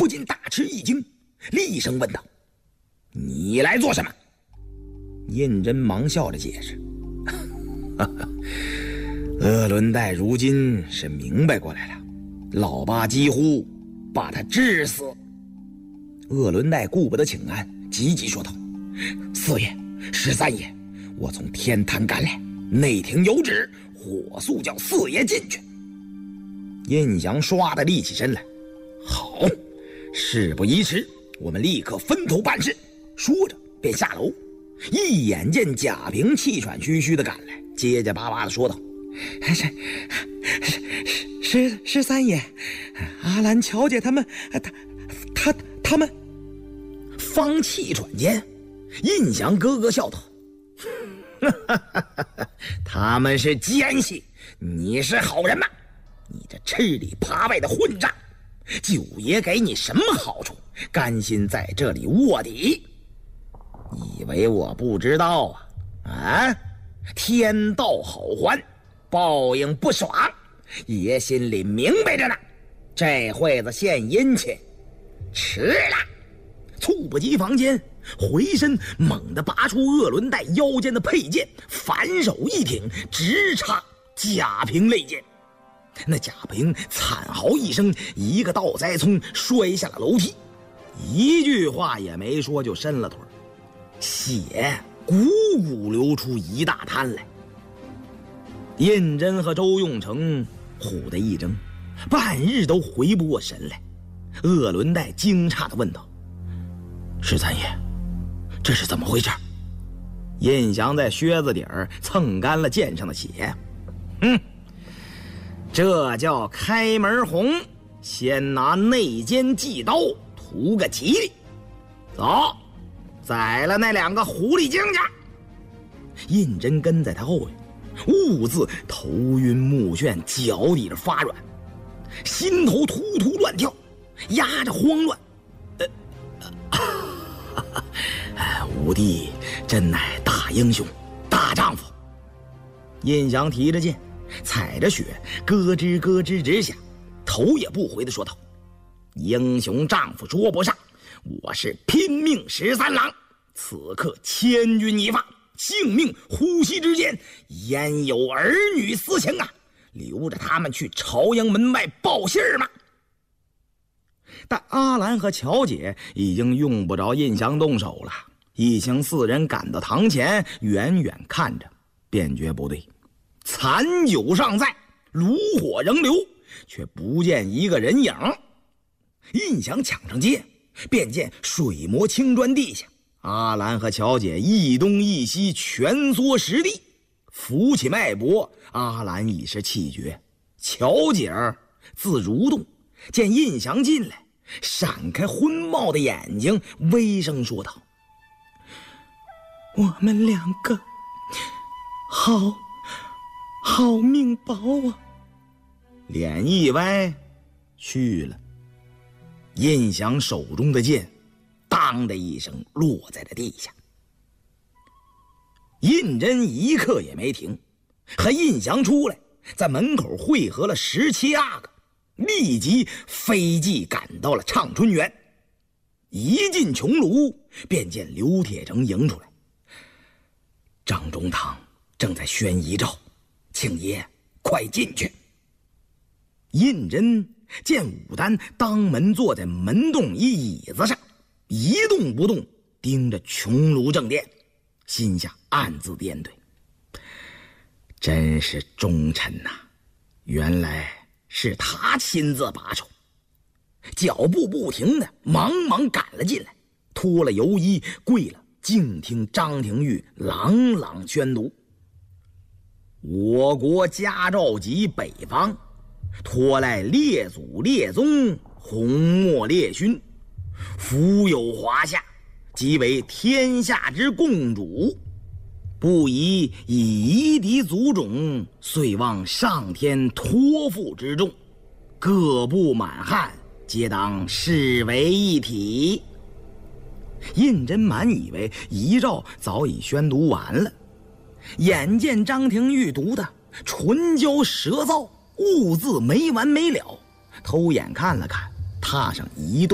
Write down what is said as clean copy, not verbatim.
不禁大吃一惊，厉声问道：“你来做什么？”胤禛忙笑着解释：“鄂伦岱如今是明白过来了，老八几乎把他治死。”鄂伦岱顾不得请安，急急说道：“四爷、十三爷，我从天坛赶来，内廷有旨，火速叫四爷进去。”胤祥唰地立起身来：“好，事不宜迟，我们立刻分头办事。”说着便下楼，一眼见贾平气喘吁吁地赶来，结结巴巴地说道：“十三爷，阿兰、乔姐他们，他们。”方气喘间，胤祥咯咯笑道：“他们是奸细，你是好人吗？你这吃里扒外的混账，九爷给你什么好处，甘心在这里卧底？以为我不知道啊？天道好还，报应不爽，爷心里明白着呢。这会子献殷勤，迟了。”猝不及防间，回身猛地拔出鄂伦岱腰间的佩剑，反手一挺，直插贾平肋间。那贾平惨嚎一声，一个倒栽葱摔下了楼梯，一句话也没说就伸了腿，血汩汩流出一大滩来。胤禛和周用成唬得一怔，半日都回不过神来。鄂伦岱惊诧地问道：“十三爷，这是怎么回事？”胤祥在靴子底儿蹭干了剑上的血：“这叫开门红，先拿内奸祭刀，图个吉利。走，宰了那两个狐狸精去。”胤禛跟在他后面，兀自头晕目眩，脚底着发软，心头突突乱跳，压着慌乱。吾弟真乃大英雄、大丈夫。胤祥提着剑，踩着雪，咯吱咯吱直响，头也不回地说道：“英雄丈夫说不上，我是拼命13郎，此刻千钧一发，性命呼吸之间，焉有儿女私情啊？留着他们去朝阳门外报信吗？”但阿兰和乔姐已经用不着胤祥动手了，一行4人赶到堂前，远远看着，便觉不对。残酒尚在，炉火仍流，却不见一个人影。胤祥抢上街，便见水磨青砖地下，阿兰和乔姐一东一西蜷缩实地，扶起脉搏。阿兰已是气绝，乔姐儿自蠕动，见胤祥进来，闪开昏冒的眼睛，微声说道：“我们两个好命薄啊！”脸一歪，去了。胤祥手中的剑当的一声落在了地下。胤禛一刻也没停，和胤祥出来，在门口汇合了17阿哥，立即飞骑赶到了畅春园。一进穹庐，便见刘铁成迎出来：“张中堂正在宣遗诏，请爷快进去。”胤禛见武丹当门坐在门洞一椅子上，一动不动，盯着穹庐正殿，心下暗自掂对：真是忠臣呐！原来是他亲自把守。脚步不停的忙忙赶了进来，脱了油衣，跪了，静听张廷玉朗朗宣读：我国家诏及北方，托赖列祖列宗，洪墨列勋，福有华夏，即为天下之共主，不宜以夷狄族种，遂望上天托付之重，各部满汉皆当视为一体。胤禛满以为遗诏早已宣读完了，眼见张廷玉读的唇焦舌燥，兀自没完没了，偷眼看了看，踏上一动